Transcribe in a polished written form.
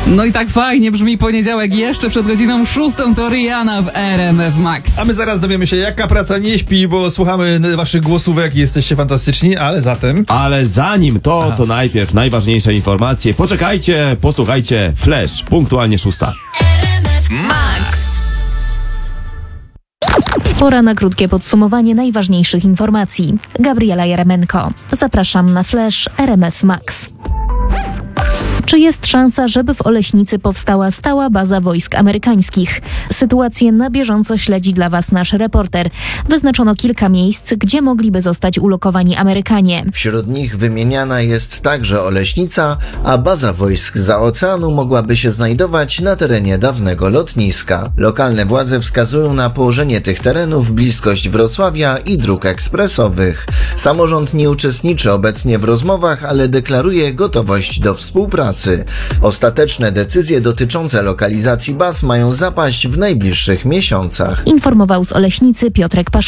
No i tak fajnie brzmi poniedziałek, jeszcze przed godziną 6 to Rihanna w RMF Max. A my zaraz dowiemy się, jaka praca nie śpi, bo słuchamy waszych głosówek i jesteście fantastyczni, ale zatem... Ale zanim to najpierw najważniejsze informacje. Poczekajcie, posłuchajcie. Flash, punktualnie 6. Max. Pora na krótkie podsumowanie najważniejszych informacji. Gabriela Jaremenko. Zapraszam na Flash RMF Max. Czy jest szansa, żeby w Oleśnicy powstała stała baza wojsk amerykańskich? Sytuację na bieżąco śledzi dla Was nasz reporter. Wyznaczono kilka miejsc, gdzie mogliby zostać ulokowani Amerykanie. Wśród nich wymieniana jest także Oleśnica, a baza wojsk zza oceanu mogłaby się znajdować na terenie dawnego lotniska. Lokalne władze wskazują na położenie tych terenów, bliskość Wrocławia i dróg ekspresowych. Samorząd nie uczestniczy obecnie w rozmowach, ale deklaruje gotowość do współpracy. Ostateczne decyzje dotyczące lokalizacji baz mają zapaść w najbliższych miesiącach. Informował z Oleśnicy Piotrek Paszko.